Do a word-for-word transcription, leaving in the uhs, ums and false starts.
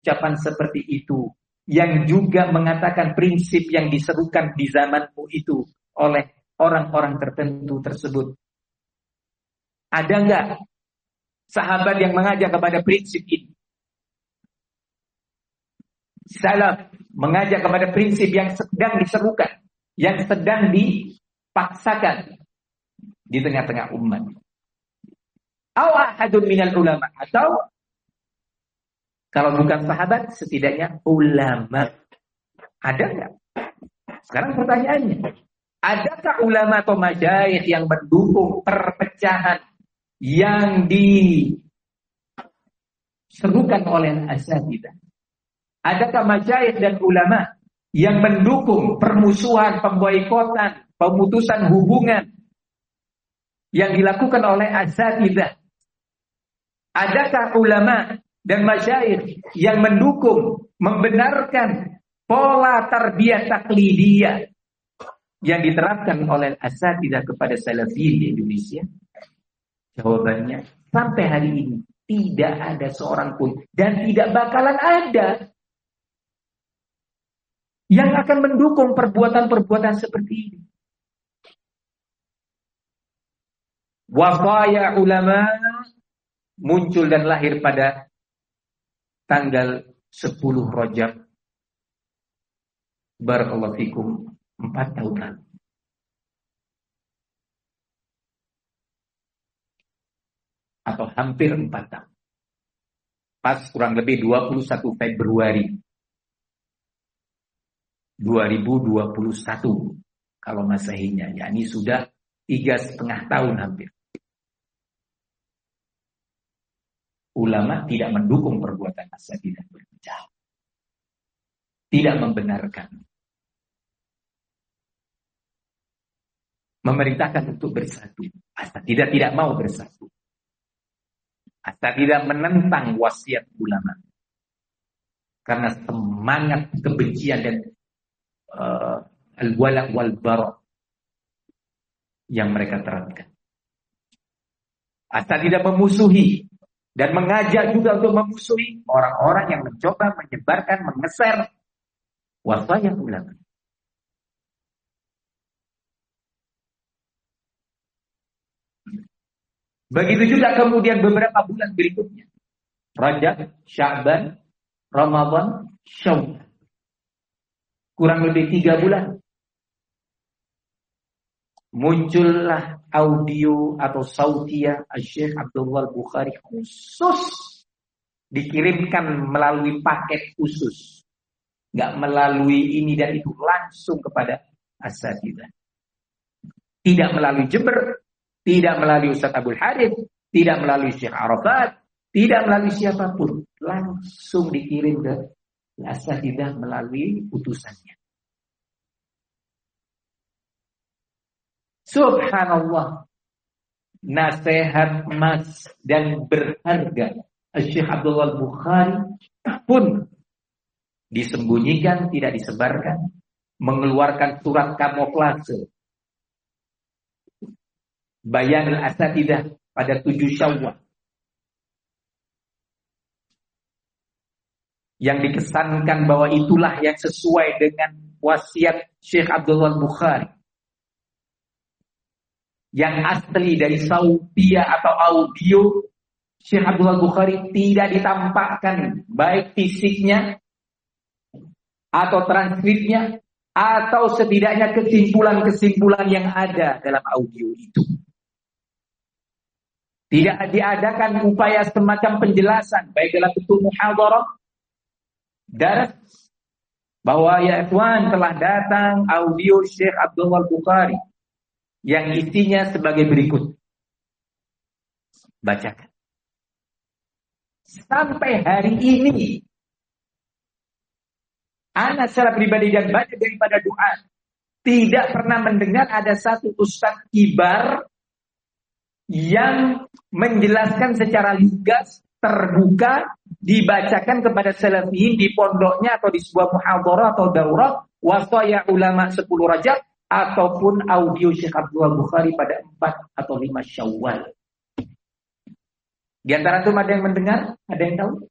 ucapan seperti itu, yang juga mengatakan prinsip yang diserukan di zamanmu itu oleh orang-orang tertentu tersebut? Ada enggak sahabat yang mengajak kepada prinsip ini? Salaf mengajak kepada prinsip yang sedang diserukan, yang sedang dipaksakan di tengah-tengah umat. Aw ahadun minal ulama, atau kalau bukan sahabat, setidaknya ulama. Ada nggak? Sekarang pertanyaannya, adakah ulama atau masyayikh yang mendukung perpecahan yang diserukan oleh asatidzah? Adakah masyayikh dan ulama yang mendukung permusuhan, pemboikotan, pemutusan hubungan yang dilakukan oleh asatidzah? Adakah ulama dan masyayikh yang mendukung, membenarkan pola tarbiyah taklidiyah yang diterapkan oleh asatidzah kepada salafiyin di Indonesia? Jawabannya, sampai hari ini tidak ada seorang pun, dan tidak bakalan ada, yang akan mendukung perbuatan-perbuatan seperti ini. Wafaya ulama muncul dan lahir pada tanggal sepuluh Rajab, barakallahu fikum, empat tahun lalu. Atau hampir empat tahun. Pas kurang lebih dua puluh satu Februari dua ribu dua puluh satu kalau Masehinya, yakni sudah tiga setengah tahun hampir. Ulama tidak mendukung perbuatan asatidzah berpecah, tidak membenarkan, memerintahkan untuk bersatu. Asatidzah tidak mau bersatu. Asatidzah menentang wasiat ulama karena semangat kebencian dan uh, al-wala wal bara yang mereka terapkan. Asatidzah memusuhi dan mengajak juga untuk memusuhi orang-orang yang mencoba menyebarkan, mengeser wasiat ulama. Begitu juga kemudian beberapa bulan berikutnya, Rajab, Sya'ban, Ramadan, Syawal, kurang lebih tiga bulan, muncullah audio atau sautiyah Syekh Abdullah Bukhari khusus, dikirimkan melalui paket khusus, nggak melalui ini dan itu, langsung kepada asatidzah. Tidak melalui Jember, tidak melalui Ustaz Abdul Hadid, tidak melalui Syekh Arafat, tidak melalui siapapun, langsung dikirim ke asatidzah melalui utusannya. Subhanallah, nasihat emas dan berharga Syekh Abdullah Bukhari pun disembunyikan, tidak disebarkan, mengeluarkan surat kamuflase Bayan al-Asatidzah pada tujuh Syawal yang dikesankan bahwa itulah yang sesuai dengan wasiat Syekh Abdullah Bukhari, yang asli dari sautiyah atau audio Syekh Abdullah Bukhari tidak ditampakkan, baik fisiknya atau transkripnya atau setidaknya kesimpulan-kesimpulan yang ada dalam audio itu. Tidak diadakan upaya semacam penjelasan, baik dalam bentuk muhadharah, daras, bahwa ya ikhwan, telah datang audio Syekh Abdullah Bukhari yang isinya sebagai berikut. Bacakan. Sampai hari ini, ana secara pribadi dan banyak daripada doa, tidak pernah mendengar ada satu ustaz kibar yang menjelaskan secara lugas, terbuka, dibacakan kepada salafiyin di pondoknya atau di sebuah muhadharah atau daurah, wasaya ulama sepuluh Rajab, ataupun audio Syekh Abdullah Bukhari pada empat atau lima Syawal. Di antara itu ada yang mendengar? Ada yang tahu?